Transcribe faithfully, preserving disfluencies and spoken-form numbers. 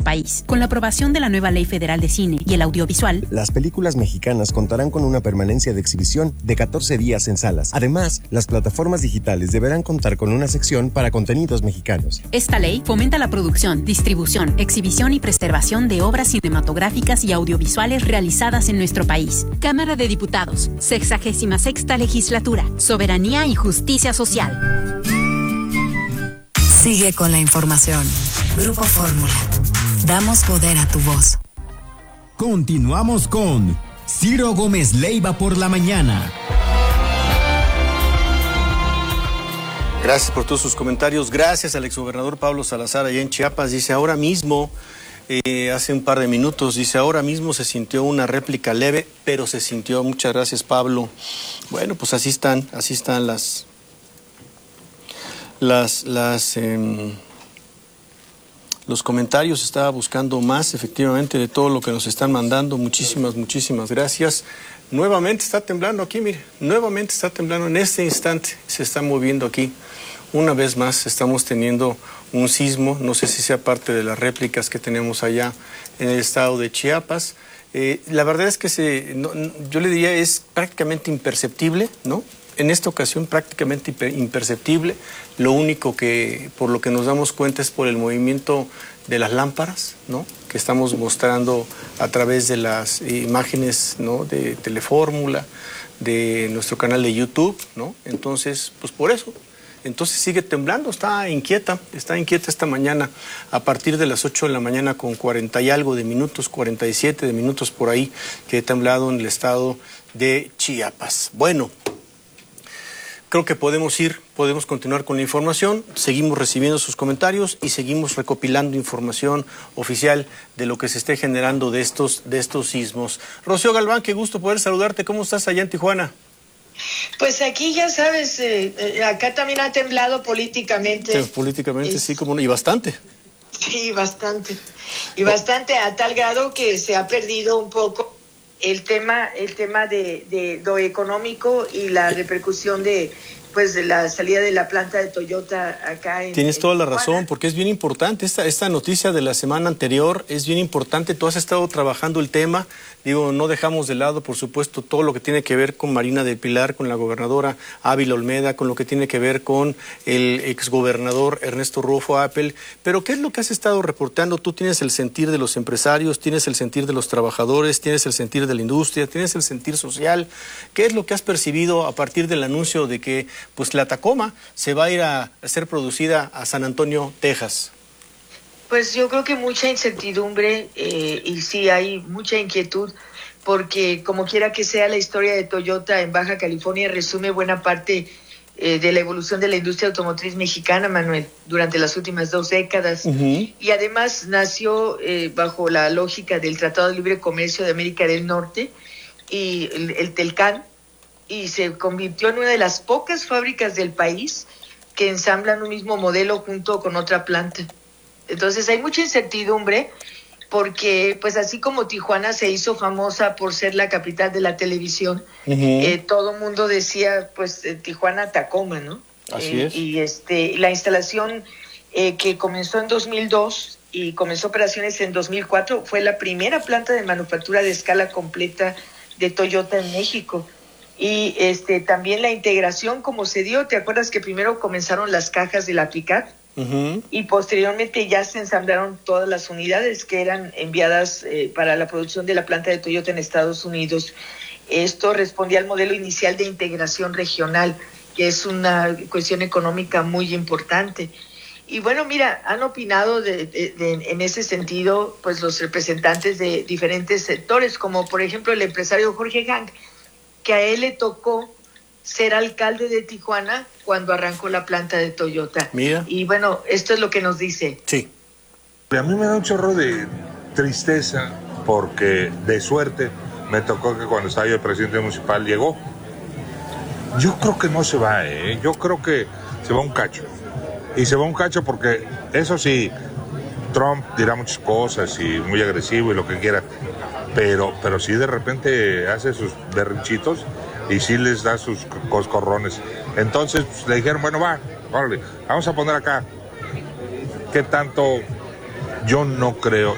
país. Con la aprobación de la nueva Ley Federal de Cine y el Audiovisual, las películas mexicanas contarán con una permanencia de exhibición de catorce días en salas. Además, las plataformas digitales deberán contar con una sección para contenidos mexicanos. Esta ley fomenta la producción, distribución, exhibición y preservación de obras cinematográficas y audiovisuales realizadas en nuestro país. Cámara de Diputados, sexagésima sexta Legislatura, Soberanía y Justicia Social. Sigue con la información. Grupo Fórmula. Damos poder a tu voz. Continuamos con Ciro Gómez Leiva por la mañana. Gracias por todos sus comentarios. Gracias al exgobernador Pablo Salazar allá en Chiapas. Dice, ahora mismo, eh, hace un par de minutos, dice, ahora mismo se sintió una réplica leve, pero se sintió. Muchas gracias, Pablo. Bueno, pues así están, así están las... Las, las, eh, los comentarios. Estaba buscando más, efectivamente, de todo lo que nos están mandando. Muchísimas, muchísimas gracias. Nuevamente está temblando aquí, mire, nuevamente está temblando en este instante, se está moviendo aquí. Una vez más estamos teniendo un sismo, no sé si sea parte de las réplicas que tenemos allá en el estado de Chiapas. Eh, la verdad es que se, no, yo le diría es prácticamente imperceptible, ¿no? En esta ocasión prácticamente imperceptible. Lo único que, por lo que nos damos cuenta es por el movimiento de las lámparas, ¿no? Que estamos mostrando a través de las imágenes, ¿no? De Telefórmula, de nuestro canal de YouTube, ¿no? Entonces, pues por eso. Entonces sigue temblando, está inquieta, está inquieta esta mañana a partir de las ocho de la mañana con cuarenta y algo de minutos, cuarenta y siete de minutos por ahí, que he temblado en el estado de Chiapas. Bueno, creo que podemos ir, podemos continuar con la información, seguimos recibiendo sus comentarios y seguimos recopilando información oficial de lo que se esté generando de estos, de estos sismos. Rocío Galván, qué gusto poder saludarte, ¿cómo estás allá en Tijuana? Pues aquí ya sabes, eh, eh, acá también ha temblado políticamente. Sí, políticamente es... sí, como no, y bastante. Sí, bastante, y bastante a tal grado que se ha perdido un poco el tema, el tema de, de lo económico y la repercusión de, pues, de la salida de la planta de Toyota acá en Tienes toda en la Tijuana. razón, porque es bien importante, esta, esta noticia de la semana anterior es bien importante, tú has estado trabajando el tema, digo, no dejamos de lado, por supuesto, todo lo que tiene que ver con Marina del Pilar, con la gobernadora Ávila Olmeda, con lo que tiene que ver con el exgobernador Ernesto Rufo Apple, pero ¿qué es lo que has estado reportando? Tú tienes el sentir de los empresarios, tienes el sentir de los trabajadores, tienes el sentir de la industria, tienes el sentir social, ¿qué es lo que has percibido a partir del anuncio de que pues la Tacoma se va a ir a, a ser producida a San Antonio, Texas? Pues yo creo que mucha incertidumbre eh, y sí hay mucha inquietud porque como quiera que sea la historia de Toyota en Baja California resume buena parte eh, de la evolución de la industria automotriz mexicana, Manuel, durante las últimas dos décadas. Uh-huh. Y además nació eh, bajo la lógica del Tratado de Libre Comercio de América del Norte y el, el TELCAN, y se convirtió en una de las pocas fábricas del país que ensamblan un mismo modelo junto con otra planta. Entonces hay mucha incertidumbre porque pues así como Tijuana se hizo famosa por ser la capital de la televisión, uh-huh. eh, todo el mundo decía pues eh, Tijuana Tacoma, ¿no? Así eh, es. Y este la instalación eh, que comenzó en dos mil dos y comenzó operaciones en dos mil cuatro fue la primera planta de manufactura de escala completa de Toyota en México. Y este también la integración como se dio, ¿te acuerdas que primero comenzaron las cajas de la pick-up? Uh-huh. Y posteriormente ya se ensamblaron todas las unidades que eran enviadas eh, para la producción de la planta de Toyota en Estados Unidos. Esto respondía al modelo inicial de integración regional, que es una cuestión económica muy importante. Y bueno, mira, han opinado de, de, de, en ese sentido pues los representantes de diferentes sectores, como por ejemplo el empresario Jorge Hank, que a él le tocó ser alcalde de Tijuana cuando arrancó la planta de Toyota. Mira. Y bueno, esto es lo que nos dice. Sí. A mí me da un chorro de tristeza porque de suerte me tocó que cuando estaba yo el presidente municipal llegó. Yo creo que no se va, ¿eh? Yo creo que se va un cacho. Y se va un cacho porque, eso sí, Trump dirá muchas cosas y muy agresivo y lo que quiera, pero, pero sí de repente hace sus berrinchitos y sí les da sus coscorrones. Entonces pues, le dijeron, bueno, va, órale, vamos a poner acá. ¿Qué tanto? Yo no creo,